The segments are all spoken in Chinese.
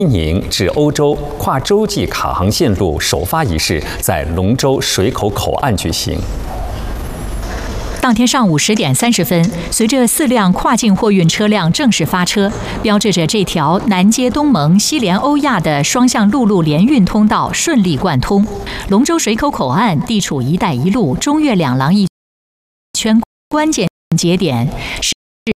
宁至欧洲跨洲际卡航线路首发仪式在龙舟水口口岸举行。 当天上午10点30分，随着4辆跨境货运车辆正式发车，标志着这条南接东盟、西连欧亚的双向陆路联运通道顺利贯通。龙舟水口口岸地处“一带一路”中越两廊一圈关键节点，是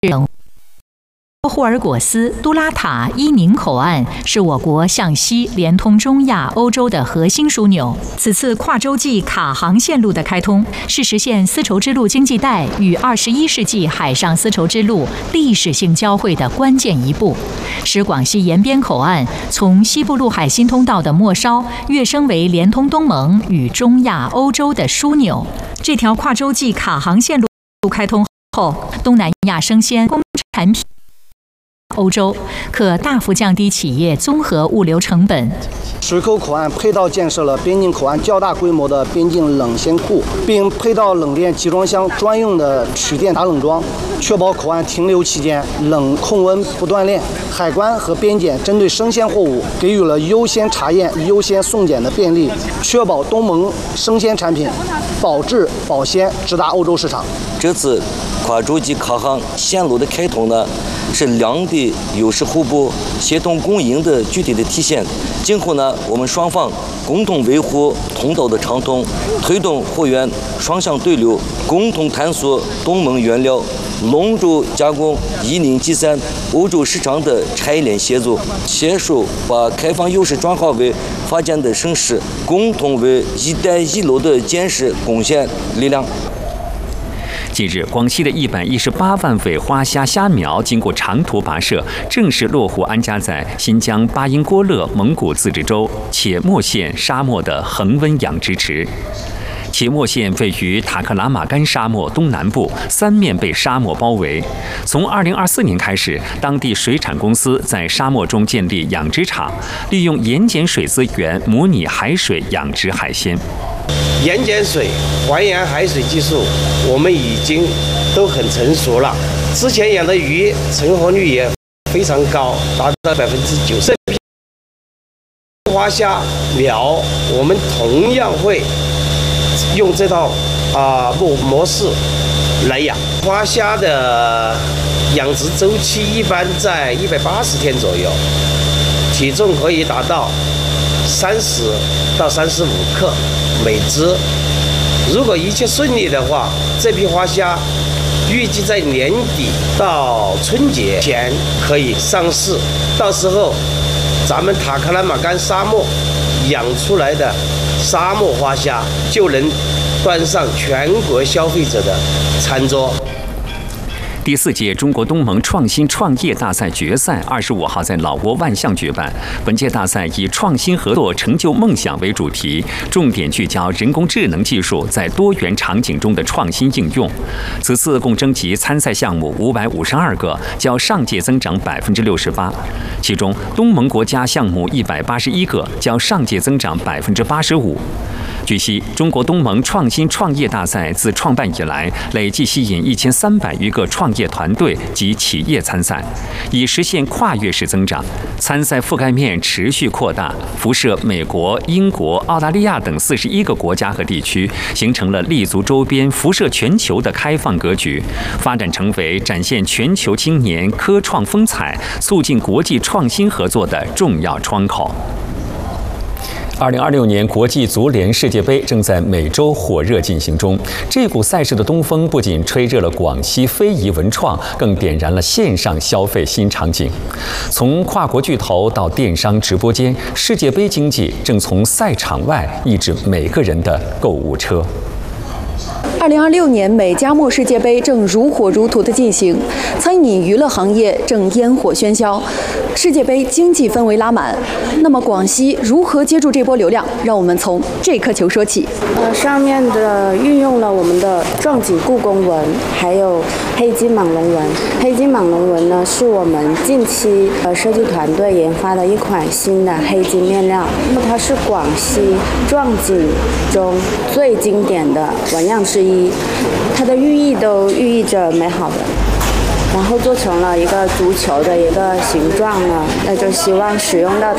霍尔果斯、都拉塔、伊宁口岸是我国向西连通中亚、欧洲的核心枢纽。此次跨洲际卡航线路的开通，是实现丝绸之路经济带与21世纪海上丝绸之路历史性交汇的关键一步，使广西延边口岸从西部陆海新通道的末梢跃升为连通东盟与中亚、欧洲的枢纽。这条跨洲际卡航线路开通后，东南亚生鲜工产品欧洲可大幅降低企业综合物流成本。 水口口岸配套建设了边境口岸较大规模的边境冷鲜库，并配套冷链集装箱专用的取电打冷装，确保口岸停留期间冷控温不断链。海关和边检针对生鲜货物给予了优先查验、优先送检的便利，确保东盟生鲜产品保质保鲜，直达欧洲市场。 这次跨洲际卡航线路的开通呢，是两地优势互补、协同共赢的具体的体现。今后呢，我们双方共同维护通道的畅通，推动货源双向对流，共同探索东盟原料、龙舟加工、伊宁集散、欧洲市场的产业链协作，携手把开放优势转化为发展的盛世，共同为“一带一路”的建设贡献力量。 近日，广西的118万尾花虾虾苗经过长途跋涉，正式落户安家在新疆巴音郭勒蒙古自治州且末县沙漠的恒温养殖池。且末县位于塔克拉玛干沙漠东南部，三面被沙漠包围。从2024年开始，当地水产公司在沙漠中建立养殖场，利用盐碱水资源模拟海水养殖海鲜。 盐碱水还原海水技术，我们已经都很成熟了。之前养的鱼成活率也非常高，达到90%。花虾苗，我们同样会用这套模式来养。花虾的养殖周期一般在180天左右，体重可以达到30到35克每只。如果一切顺利的话，这批花虾预计在年底到春节前可以上市。到时候，咱们塔克拉玛干沙漠养出来的沙漠花虾就能端上全国消费者的餐桌。 第4届中国东盟创新创业大赛决赛25号在老挝万象举办。本届大赛以创新合作成就梦想为主题，重点聚焦人工智能技术在多元场景中的创新应用。此次共征集参赛项目552个，较上届增长68%。其中，东盟国家项目181个，较上届增长85%。据悉，中国东盟创新创业大赛自创办以来，累计吸引1300余个创业团队及企业参赛，以实现跨越式增长。参赛覆盖面持续扩大，辐射美国、英国、澳大利亚等41个国家和地区，形成了立足周边、辐射全球的开放格局，发展成为展现全球青年科创风采、促进国际创新合作的重要窗口。2026年国际足联世界杯正在美洲火热进行中，这股赛事的东风不仅吹热了广西非遗文创，更点燃了线上消费新场景。从跨国巨头到电商直播间，世界杯经济正从赛场外抑制每个人的购物车。 2026年美加墨世界杯正如火如荼地进行，餐饮娱乐行业正烟火喧嚣，世界杯经济氛围拉满。那么广西如何接住这波流量？让我们从这颗球说起。 上面的运用了我们的壮锦故宫纹，还有黑金蟒龙纹。黑金蟒龙纹呢，是我们近期设计团队研发的一款新的黑金面料。那么它是广西壮锦中最经典的纹样之一，它的寓意都寓意着美好的。然后做成了一个足球的一个形状呢，那就希望使用到